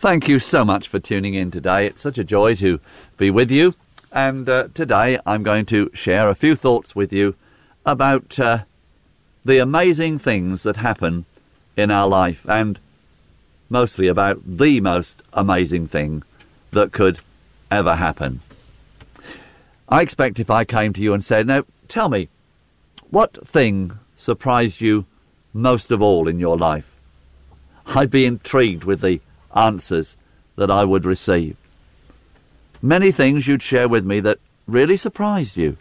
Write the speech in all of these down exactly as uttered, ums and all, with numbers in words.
Thank you so much for tuning in today. It's such a joy to be with you. And uh, today I'm going to share a few thoughts with you about uh, the amazing things that happen in our life, and mostly about the most amazing thing that could ever happen. I expect if I came to you and said, now, tell me, what thing surprised you most of all in your life? I'd be intrigued with the answers that I would receive. Many things you'd share with me that really surprised you.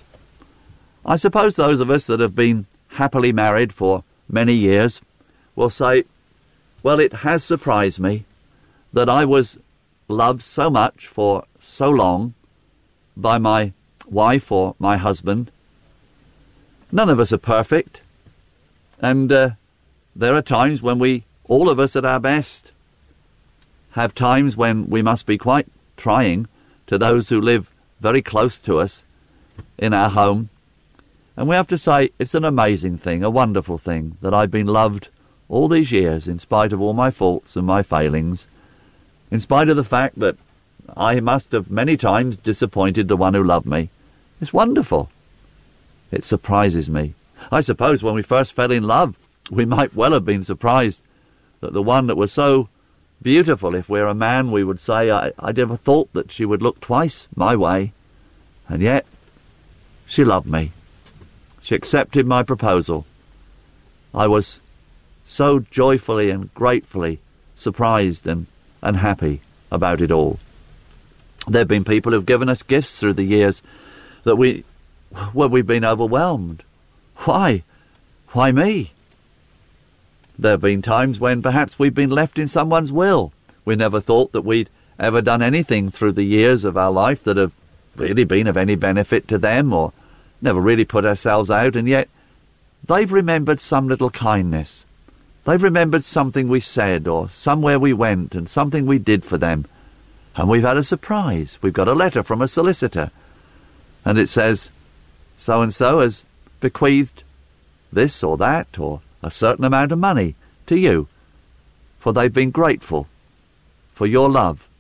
I suppose those of us that have been happily married for many years will say, well, it has surprised me that I was loved so much for so long by my wife or my husband. None of us are perfect, and uh, there are times when we, all of us at our best, have times when we must be quite trying to those who live very close to us in our home. And we have to say it's an amazing thing, a wonderful thing, that I've been loved all these years in spite of all my faults and my failings, in spite of the fact that I must have many times disappointed the one who loved me. It's wonderful. It surprises me. I suppose when we first fell in love, we might well have been surprised that the one that was so beautiful, if we're a man, we would say, I, I never thought that she would look twice my way. And yet, she loved me. She accepted my proposal. I was so joyfully and gratefully surprised and, and happy about it all. There have been people who've given us gifts through the years that we, well, we've been overwhelmed. Why? Why me? There have been times when perhaps we've been left in someone's will. We never thought that we'd ever done anything through the years of our life that have really been of any benefit to them, or never really put ourselves out, and yet they've remembered some little kindness. They've remembered something we said, or somewhere we went, and something we did for them. And we've had a surprise. We've got a letter from a solicitor, and it says, so-and-so has bequeathed this or that, or a certain amount of money to you, for they've been grateful for your love